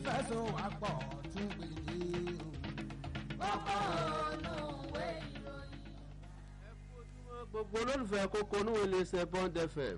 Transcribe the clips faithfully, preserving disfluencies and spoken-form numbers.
ìfẹsùnwápọ̀ tún gbèdé o. kókó olùwé ìròyìn. ẹ kú ojúmọ́ gbogbo olólùfẹ́ kókó oníwèé iléeṣẹ́ Bond F M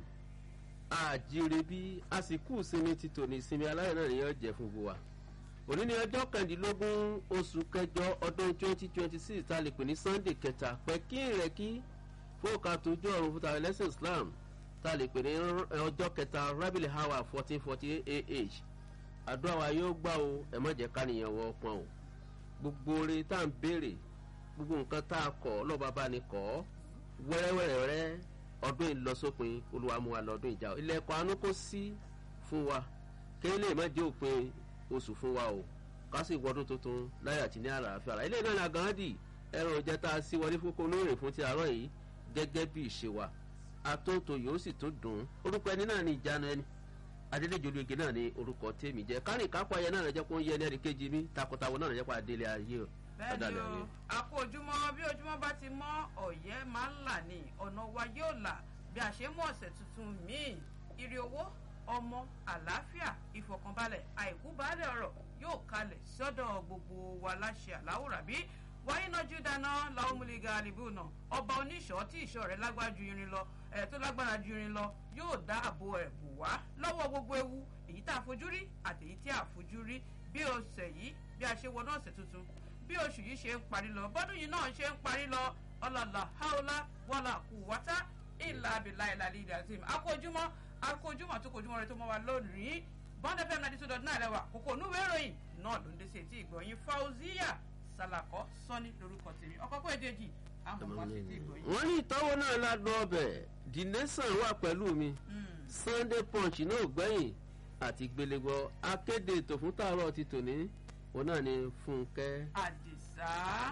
àjíire bí àsìkò ìsinmi ti tòní ìsinmi aláyọ̀ náà nìyẹn jẹ́ fún gbogbo wa. òní ni ọjọ́ kẹrìndínlógún oṣù kẹjọ ọdún twenty twenty six tá a lè pè ní Sunday kẹta pẹ̀kí ìrẹ́kí fóòkà tójú ọ̀run fúta ẹlẹ́sìn Islam tá a lè pè ní ọjọ́ kẹta Rabiul Awwal fourteen forty eight A H àdúrà wa yóò gbà o ẹ má jẹ́ káníyàn wọ ọpọ́n o gbogbo oore tá à ń béèrè gbogbo nǹkan tá a kọ̀ lọ́ba bá ní kọ́ wẹ́rẹ́wẹ́rẹ́ ọdún ìlọsópin Olúwa mú wa lọ́dún ìjà ilẹ̀kùn àánú kó sí fún wa kéé lè má jẹ́ òpin oṣù fún wa o ká sì wọdún tuntun láyà tí ní àlàáfíà ilé náà la gàndì ẹran òjẹ tá a sí wọlé fún kónóòrè fún ti àárọ̀ yìí gẹ́gẹ́ bí ìṣe wa atóńtò yóò sì tún dùn orúkọ ẹni náà ní ìjánu ẹni adédèjì olùyege náà ní orúkọ tèmi jẹ kárìn kápá yẹn náà jẹ kó ń yẹ ní ẹni kejì mi takọtabo náà jẹ kó adélé ayé o. bẹ́ẹ̀ni o a kú ojúmọ́ bí ojúmọ́ bá ti mọ́ ọ̀yẹ́ máa ń là ní ọ̀nà wa yóò là bí a ṣe mú ọ̀sẹ̀ tuntun míì ire owó ọmọ àlàáfíà ìfọ̀kànbalẹ̀ àìkú baálẹ̀ ọ̀rọ̀ yóò kalẹ̀ sọ́dọ̀ gbogbo wa láṣẹ àláwòrán bí wáyé náà jú dáná làwọn múlẹ̀gà àlìbù náà ọba oníṣọ́ tí ìṣọ́ rẹ̀ lágbára ju irin lọ ẹ̀ tó lágbára ju irin lọ yóò dá ààbò ẹ̀ bù wá lọ́wọ́ gbogbo ewu èyí tá a fojú rí àti èyí tí a fojú rí bí ọ̀sẹ̀ yìí bí a ṣe wọnú ọ̀sẹ̀ tuntun bí oṣù yìí ṣe ń parí lọ bọ́dún yìí náà ṣe ń parí lọ ọlọ́lá haúlá wọlá kù wátá ìlà àbílà ìlà lídà tí a kó ojúmọ́ a kó ojúmọ́ tó kó ojúmọ́ rẹ tó mọ́ wa lónìí Bond F M ninety two dot nine lẹ́wà kókó onúwé ìròyìn náà ló ń dé sí etí ìgbọ̀nyìn Fauziya Salako Sọ́ni lórúkọ tèmi ọkọ̀ kó èdèjì àmọ́ sí etí ìgbọ̀nyìn. wọ́n ní ìtọ́wò náà ládùn ọbẹ̀ The Nation wà pẹ̀lú mi Sunday Punch náà gbẹ̀yìn àti gbélégbọ́ akéde ètò fún tààrọ̀ ti tòní òun náà ni Fúnkẹ́ Àdìsá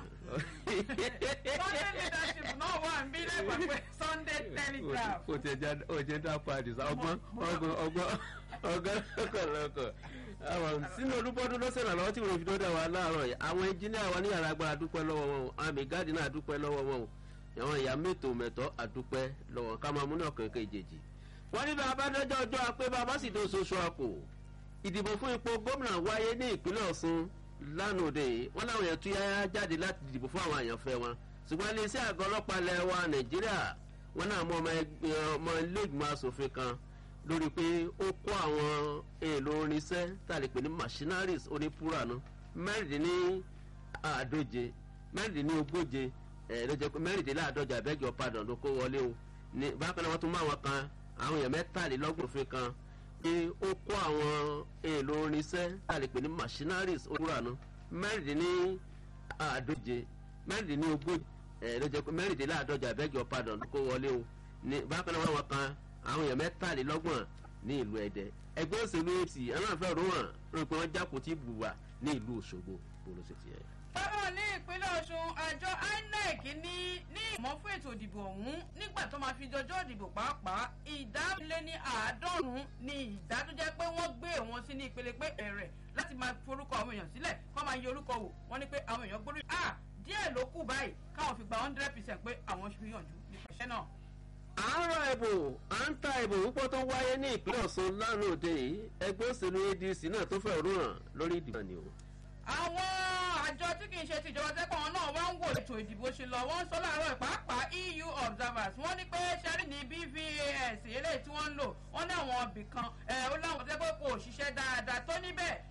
Sunday leadership náà wà ń bí lẹ́gbàá pé Sunday Telegraph. kò tẹ̀ jẹ́ ọ̀jẹ̀ dápọ̀ Àdìsá ọgbọ́n ọgbọ́n ọgbọ́n ọgbọ́n lọ́kọ̀lọ́kọ̀ àwọn sínú olúbọ́dún lọ́sẹ̀ náà lọ́wọ́ tí wọ́n fi dọ́dọ̀ wa láàárọ̀ yìí àwọn ẹnjíníà wa ní yàrá agbára dúpẹ́ lọ́wọ́ wọn o àmì gáàdì náà dúpẹ́ lọ́wọ́ wọn o àwọn ìyá mẹ́tò mẹ́tọ́ àdúpẹ́ lọ́wọ́ ká máa mú náà kẹ̀kẹ́ ìjèjì. wọ́n ní bàbá dọ́jọ́ ọjọ́ apẹ́ bàbá sì tó soso àpò ìdìbò fún ipò gómìnà wáyé ní ìpínlẹ̀ Ọ̀ṣun lánàá òde wọ́n láwọn èèyàn tún yáyá jáde láti dìbò fún àwọn àyànfẹ́ wọn ṣùgbọ́n iléeṣẹ́ àgọ́ ọlọ́pàá ilẹ̀ wa Nàìjíríà wọ́n náà mú ọmọ ilé ìgbìmọ̀ asòfin kan lórí pé ó kó àwọn èèlò oníṣẹ́ tá a lè pè ní machineries onípúrànù mẹ́rìndínláàádóje mẹ́rìndínlógóje mẹ́rìndínláàádọ́jà abẹ́jọ́ padà ló kó wọlé o ní bákan náà wọ́n tún mú àwọn kan àwọn èèyàn mẹ́tàlélọ́gbọ̀n òfin kan pé ó kó àwọn èèlò oníṣẹ́ tá a lè pè ní machineries onípúrànù mẹ́rìndínláàádóje mẹ́rìndínlógóje mẹ́rìndínláàádọ́jà abẹ́jọ́ padà ló kó wọlé o ní bákan náà wọ́n kan àwọn èèyàn mẹ́tàlélọ́gbọ̀n ní ìlú Ẹdẹ ẹgbẹ́ òṣèlú A P C aláǹfẹ́ òróhàn rò pé wọ́n jákò tí bùwà ní ìlú Òṣogbo bolo ṣe tiẹ̀. báwo ní ìpínlẹ̀ Ọ̀ṣun àjọ INEC ní ní ìmọ̀ fún ètò ìdìbò ọ̀hún nígbà tó máa fi jọjọ́ ìdìbò pàápàá ìdá lé ní àádọ́rùn-ún ní ìdá tó jẹ́ pé wọ́n gbé wọn sí ní ìpele pé ẹ̀rẹ̀ láti máa forúkọ àwọn èèyàn sílẹ̀ kó máa yẹ orúkọ wò wọ́n ní pé àwọn èèyàn gbórí à díẹ̀ ló kù báyìí káwọn fi gba hundred percent pé àwọn ṣùgbìyànjú nípa iṣẹ́ náà. à ń ra ìbò à ń ta ìbò púpọ̀ tó wáyé ní ìpínlẹ̀ Ọ̀ṣun lánàá òde yìí ẹgbẹ́ òṣèlú A D C náà tó fẹ́ òróhàn lórí ìdìbò ni o. àwọn àjọ tí kì í ṣe tìjọba tẹ́kọ̀ọ́ náà wá ń wo ètò ìdìbò ṣe lọ wọ́n ń sọ láàárọ̀ pàápàá E U observers wọ́n ní pé sẹ́rí ní B V A S eléyìí tí wọ́n ń lò wọ́n ní àwọn ibì kan ó láwọn tẹ́kọ̀ọ́ kò ṣiṣẹ́ dáadáa tó níbẹ̀